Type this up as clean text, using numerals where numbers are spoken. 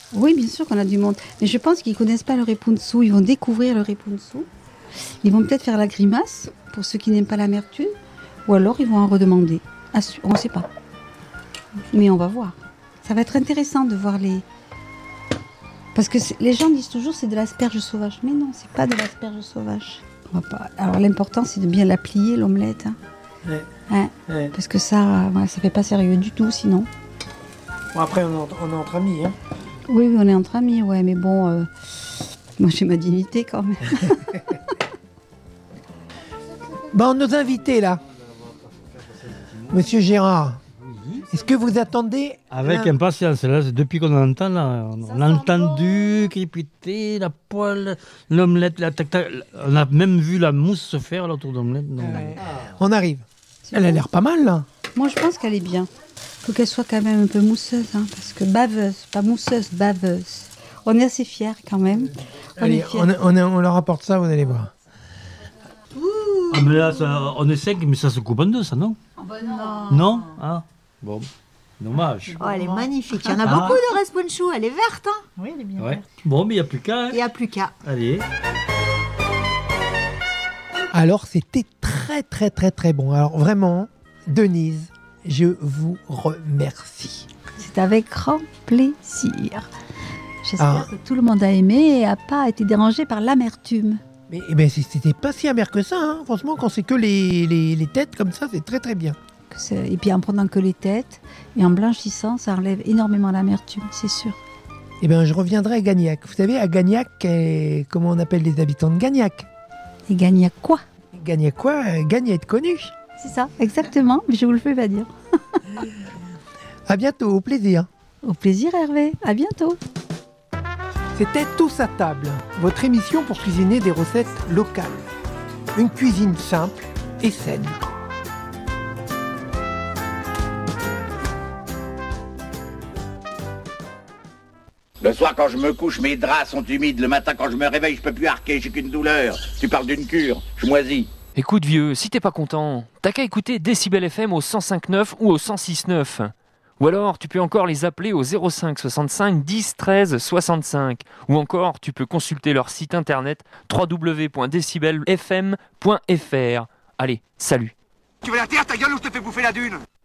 Oui, bien sûr qu'on a du monde. Mais je pense qu'ils ne connaissent pas le repunsu. Ils vont découvrir le repunsu. Ils vont peut-être faire la grimace, pour ceux qui n'aiment pas l'amertume. Ou alors, ils vont en redemander. On ne sait pas. Mais on va voir. Ça va être intéressant de voir les... Parce que les gens disent toujours c'est de l'asperge sauvage. Mais non, c'est pas de l'asperge sauvage. On va pas... Alors, l'important, c'est de bien la plier, l'omelette. Hein. Ouais. Hein, Ouais. parce que ça fait pas sérieux du tout, sinon. Bon, après, on est entre amis. Hein. Oui, on est entre amis, ouais, mais bon... Moi, j'ai ma dignité, quand même. Bon, nos invités, là. Monsieur Gérard, est-ce que vous attendez... Avec impatience, là, depuis qu'on entend, là, on a entendu crépiter la poêle, l'omelette, on a même vu la mousse se faire là, autour de l'omelette. On arrive. Elle a l'air pas mal, là. Moi, je pense qu'elle est bien. Il faut qu'elle soit quand même un peu mousseuse, hein, parce que baveuse, pas mousseuse, baveuse. On est assez fiers quand même. Allez, on leur apporte ça, vous allez voir. Ah, mais là, on est 5, mais ça se coupe en deux, ça, non? Non. Ah, bon, dommage. Oh, elle est magnifique. Il y en a beaucoup de responchou. Elle est verte, hein? Oui, elle est bien verte. Bon, mais il n'y a plus qu'à. Hein. Il n'y a plus qu'à. Allez. Alors, c'était très, très, très, très bon. Alors, vraiment, Denise, je vous remercie. C'est avec grand plaisir. J'espère que tout le monde a aimé et n'a pas été dérangé par l'amertume. Mais c'était pas si amer que ça, hein. Franchement, quand c'est que les têtes comme ça, c'est très très bien. Et puis en prenant que les têtes et en blanchissant, ça enlève énormément l'amertume, c'est sûr. Eh bien, je reviendrai à Gagnac. Vous savez, à Gagnac, comment on appelle les habitants de Gagnac? Et Gagnac quoi? Gagnac quoi? Gagnette connue. C'est ça, exactement, mais je vous le fais pas dire. À bientôt, au plaisir. Au plaisir Hervé, à bientôt. C'était Tous à table, votre émission pour cuisiner des recettes locales. Une cuisine simple et saine. Le soir, quand je me couche, mes draps sont humides. Le matin, quand je me réveille, je peux plus arquer, j'ai qu'une douleur. Tu parles d'une cure, je moisis. Écoute vieux, si t'es pas content, t'as qu'à écouter Décibel FM au 105.9 ou au 106.9. Ou alors, tu peux encore les appeler au 05 65 10 13 65. Ou encore, tu peux consulter leur site internet www.decibelfm.fr. Allez, salut. Tu veux la terre, ta gueule, ou je te fais bouffer la dune?